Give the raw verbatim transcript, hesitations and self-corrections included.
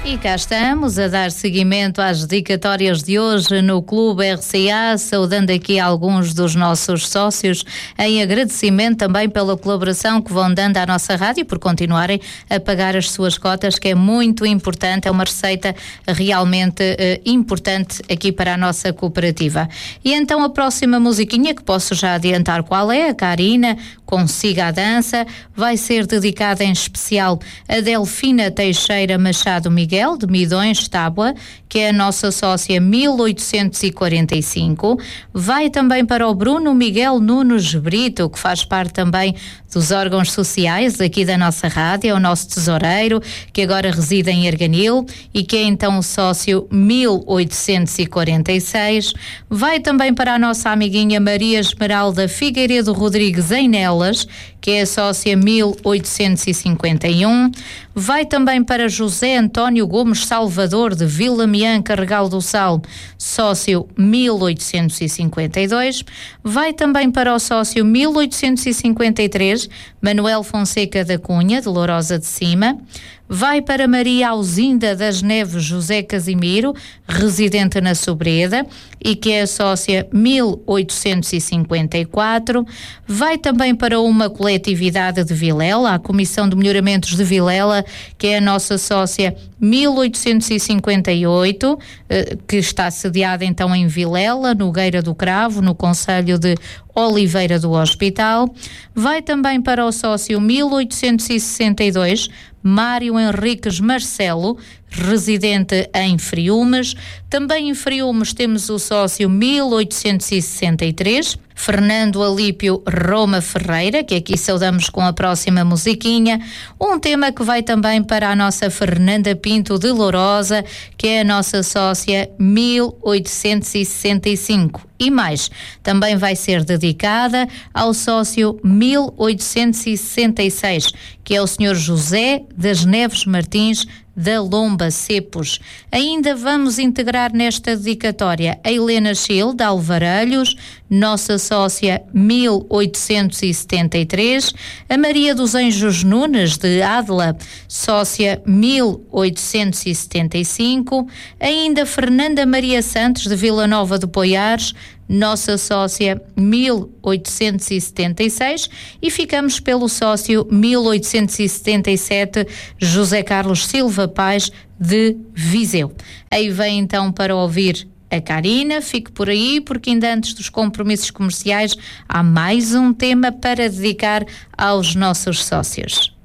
E cá estamos a dar seguimento às dedicatórias de hoje no Clube R C A, saudando aqui alguns dos nossos sócios, em agradecimento também pela colaboração que vão dando à nossa rádio, por continuarem a pagar as suas cotas, que é muito importante, é uma receita realmente eh, importante aqui para a nossa cooperativa. E então a próxima musiquinha, que posso já adiantar qual é, a Karina, Consiga a Dança, vai ser dedicada em especial a Delfina Teixeira Machado Miguel, de Midões, Tábua, que é a nossa sócia mil oitocentos e quarenta e cinco. Vai também para o Bruno Miguel Nunes Brito, que faz parte também dos órgãos sociais aqui da nossa rádio, é o nosso tesoureiro, que agora reside em Arganil e que é então o sócio mil oitocentos e quarenta e seis. Vai também para a nossa amiguinha Maria Esmeralda Figueiredo Rodrigues em Nelas, que é a sócia mil oitocentos e cinquenta e um. Vai também para José António Gomes Salvador, de Vila Miã, Carregal do Sal, sócio mil oitocentos e cinquenta e dois. Vai também para o sócio mil oitocentos e cinquenta e três, Manuel Fonseca da Cunha, de Lourosa de Cima. Vai para Maria Alzinda das Neves José Casimiro, residente na Sobreda, e que é a sócia mil oitocentos e cinquenta e quatro. Vai também para uma coletividade de Vilela, a Comissão de Melhoramentos de Vilela, que é a nossa sócia mil oitocentos e cinquenta e oito, que está sediada então em Vilela, no Gueira do Cravo, no concelho de Oliveira do Hospital. Vai também para o sócio mil oitocentos e sessenta e dois, Mário Henriques Marcelo, residente em Friumes. Também em Friumes temos o sócio mil oitocentos e sessenta e três, Fernando Alípio Roma Ferreira, que aqui saudamos com a próxima musiquinha, um tema que vai também para a nossa Fernanda Pinto de Lourosa, que é a nossa sócia mil oitocentos e sessenta e cinco. E mais, também vai ser dedicada ao sócio mil oitocentos e sessenta e seis, que é o senhor José das Neves Martins da Lomba Cepos. Ainda vamos integrar nesta dedicatória a Helena Chil, de Alvarelhos, nossa sócia mil oitocentos e setenta e três, a Maria dos Anjos Nunes, de Adla, sócia mil oitocentos e setenta e cinco, ainda Fernanda Maria Santos, de Vila Nova de Poiares, nossa sócia mil oitocentos e setenta e seis, e ficamos pelo sócio mil oitocentos e setenta e sete, José Carlos Silva Paz, de Viseu. Aí vem então para ouvir a Karina. Fique por aí, porque ainda antes dos compromissos comerciais há mais um tema para dedicar aos nossos sócios.